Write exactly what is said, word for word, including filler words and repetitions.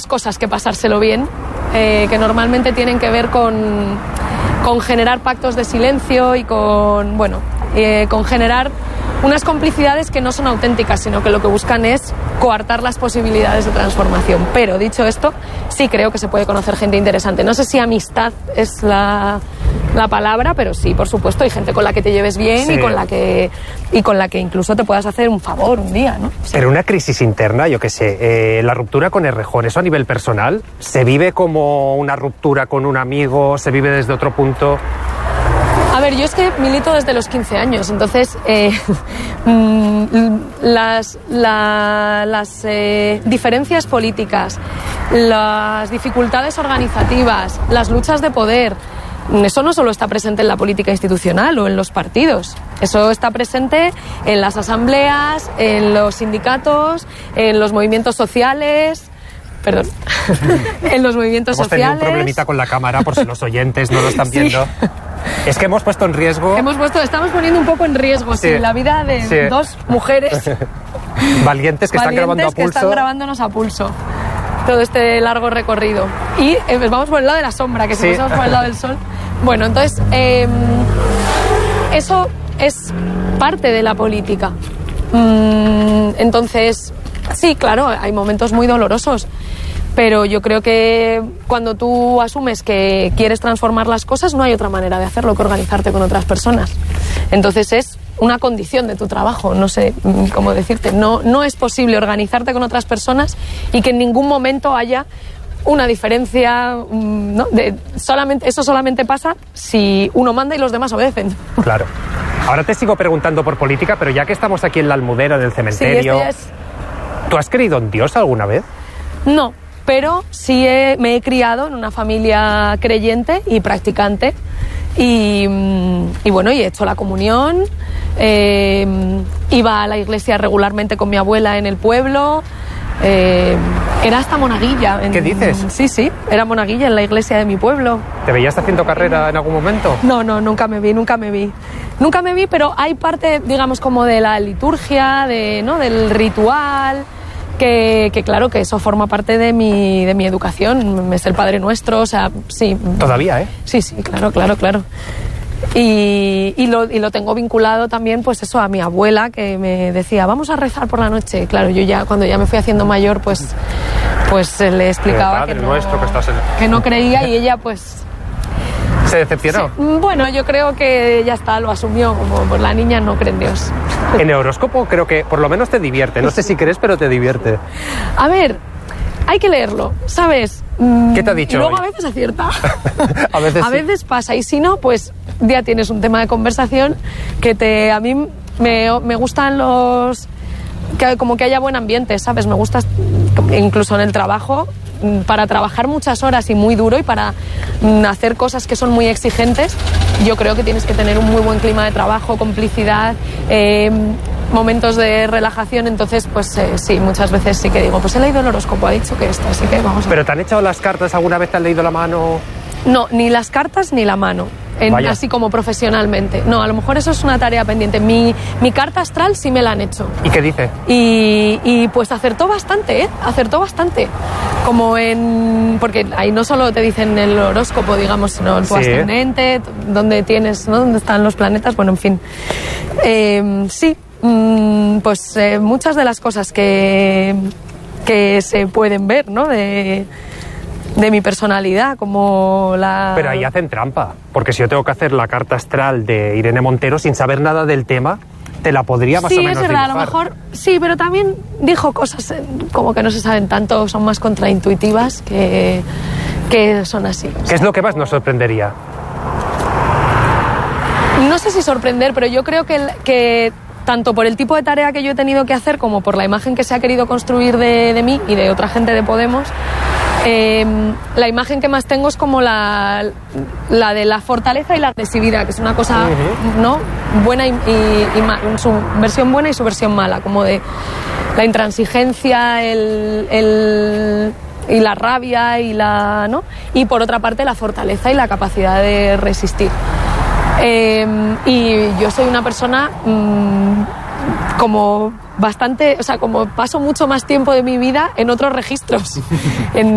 cosas que pasárselo bien, eh, que normalmente tienen que ver con, con generar pactos de silencio y con, bueno, eh, con generar unas complicidades que no son auténticas, sino que lo que buscan es coartar las posibilidades de transformación. Pero, dicho esto, sí creo que se puede conocer gente interesante. No sé si amistad es la, la palabra, pero sí, por supuesto, hay gente con la que te lleves bien, sí, y con la que y con la que incluso te puedas hacer un favor un día, ¿no? Sí. Pero una crisis interna, yo qué sé, eh, la ruptura con Errejón, ¿eso a nivel personal? ¿Se vive como una ruptura con un amigo? ¿Se vive desde otro punto? A ver, yo es que milito desde los quince años, entonces eh, las, la, las eh, diferencias políticas, las dificultades organizativas, las luchas de poder, eso no solo está presente en la política institucional o en los partidos, eso está presente en las asambleas, en los sindicatos, en los movimientos sociales... Perdón, en los movimientos hemos sociales... Hemos tenido un problemita con la cámara, por si los oyentes no lo están viendo. Sí. Es que hemos puesto en riesgo... Hemos puesto, estamos poniendo un poco en riesgo, sí, sí, la vida de sí. dos mujeres... Valientes que están valientes grabando a pulso. que están grabándonos a pulso. Todo este largo recorrido. Y eh, vamos por el lado de la sombra, que si sí. vamos por el lado del sol... Bueno, entonces, eh, eso es parte de la política. Mm, entonces... Sí, claro, hay momentos muy dolorosos, pero yo creo que cuando tú asumes que quieres transformar las cosas, no hay otra manera de hacerlo que organizarte con otras personas. Entonces es una condición de tu trabajo, no sé cómo decirte. No, no es posible organizarte con otras personas y que en ningún momento haya una diferencia, ¿no? De, solamente, eso solamente pasa si uno manda y los demás obedecen. Claro. Ahora te sigo preguntando por política, pero ya que estamos aquí en la Almudena, del cementerio... Sí, esto ya es... ¿Tú has creído en Dios alguna vez? No, pero sí he, me he criado en una familia creyente y practicante y, y bueno, y he hecho la comunión, eh, iba a la iglesia regularmente con mi abuela en el pueblo, eh, era hasta monaguilla. En, ¿Qué dices? Sí, sí, era monaguilla en la iglesia de mi pueblo. ¿Te veías haciendo carrera en algún momento? No, no, nunca me vi, nunca me vi. Nunca me vi, pero hay parte, digamos, como de la liturgia, de, ¿no? del ritual... Que, que claro, que eso forma parte de mi, de mi educación, es el Padre Nuestro, o sea, sí. ¿Todavía, eh? Sí, sí, claro, claro, claro. Y, y, lo, y lo tengo vinculado también, pues eso, a mi abuela, que me decía, vamos a rezar por la noche. Claro, yo ya, cuando ya me fui haciendo mayor, pues, pues le explicaba que no, nuestro, que, estás en... que no creía y ella, pues... ¿Se decepcionó? Sí. Bueno, yo creo que ya está, lo asumió, como pues la niña no cree en Dios. En el horóscopo creo que por lo menos te divierte, no sé si crees, pero te divierte. A ver, hay que leerlo, ¿sabes? ¿Qué te ha dicho? Y luego hoy? a veces acierta. a veces, a veces sí. pasa, y si no, pues ya tienes un tema de conversación que te a mí me, me gustan los... que como que haya buen ambiente, ¿sabes? Me gusta incluso en el trabajo, para trabajar muchas horas y muy duro y para hacer cosas que son muy exigentes, yo creo que tienes que tener un muy buen clima de trabajo, complicidad, eh, momentos de relajación. Entonces, pues eh, sí, muchas veces sí que digo, pues he leído el horóscopo, ha dicho que esto, así que vamos a... ¿Pero te han echado las cartas alguna vez? ¿Te han leído la mano? No, ni las cartas ni la mano. En, así como profesionalmente. No, a lo mejor eso es una tarea pendiente. Mi, mi carta astral sí me la han hecho. ¿Y qué dice? Y, y pues acertó bastante, ¿eh? Acertó bastante. Como en... Porque ahí no solo te dicen el horóscopo, digamos, sino tu sí. ascendente, dónde tienes, ¿no? Dónde están los planetas, bueno, en fin. Eh, sí, mm, pues eh, muchas de las cosas que, que se pueden ver, ¿no? De... de mi personalidad, como la... Pero ahí hacen trampa, porque si yo tengo que hacer la carta astral de Irene Montero sin saber nada del tema, te la podría más sí, o menos es verdad, dibujar. A lo mejor sí, pero también dijo cosas como que no se saben tanto, son más contraintuitivas que, que son así. ¿Qué es lo que más nos sorprendería? No sé si sorprender, pero yo creo que, que tanto por el tipo de tarea que yo he tenido que hacer como por la imagen que se ha querido construir de, de mí y de otra gente de Podemos, Eh, la imagen que más tengo es como la, la de la fortaleza y la agresividad, que es una cosa, uh-huh. ¿no? buena y, y, y ma, su versión buena y su versión mala, como de la intransigencia, el, el, y la rabia y la, ¿no? Y por otra parte la fortaleza y la capacidad de resistir. Eh, y yo soy una persona mmm, como bastante, o sea, como paso mucho más tiempo de mi vida en otros registros. en